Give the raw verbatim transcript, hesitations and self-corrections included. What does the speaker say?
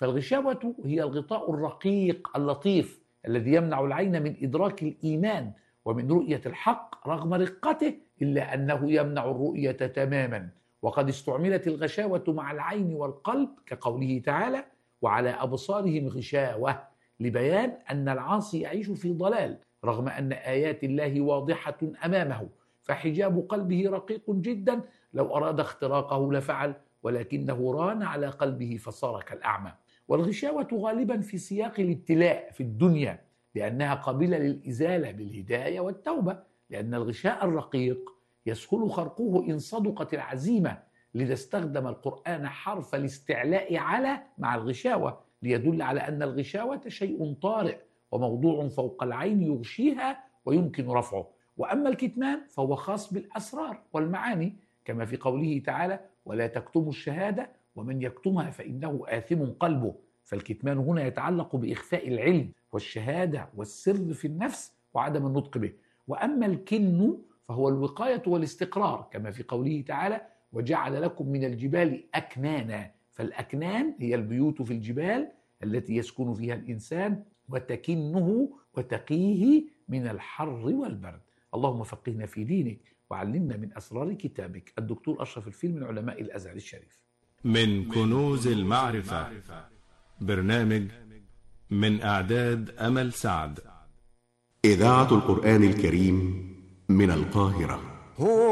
فالغشاوة هي الغطاء الرقيق اللطيف الذي يمنع العين من إدراك الإيمان ومن رؤية الحق رغم رقته، إلا أنه يمنع الرؤية تماما. وقد استعملت الغشاوة مع العين والقلب كقوله تعالى: وعلى أبصارهم غشاوة، لبيان أن العاصي يعيش في ضلال رغم أن آيات الله واضحة أمامه، فحجاب قلبه رقيق جدا، لو أراد اختراقه لفعل، ولكنه ران على قلبه فصار كالأعمى. والغشاوة غالبا في سياق الابتلاء في الدنيا، لأنها قابلة للإزالة بالهداية والتوبة، لأن الغشاء الرقيق يسهل خرقه إن صدقت العزيمة، لذا استخدم القرآن حرف الاستعلاء على مع الغشاوة ليدل على أن الغشاوة شيء طارئ وموضوع فوق العين يغشيها ويمكن رفعه. وأما الكتمان فهو خاص بالأسرار والمعاني، كما في قوله تعالى: ولا تكتموا الشهادة ومن يكتمها فإنه آثم قلبه. فالكتمان هنا يتعلق بإخفاء العلم والشهادة والسر في النفس وعدم النطق به. وأما الكن فهو الوقاية والاستقرار، كما في قوله تعالى: وجعل لكم من الجبال أكنانا. فالأكنان هي البيوت في الجبال التي يسكن فيها الإنسان، وتكنه وتقيه من الحر والبرد. اللهم فقهنا في دينك وعلمنا من أسرار كتابك. الدكتور أشرف الفيل من علماء الأزهر الشريف. من كنوز المعرفة، برنامج من إعداد أمل سعد. إذاعة القرآن الكريم من القاهرة.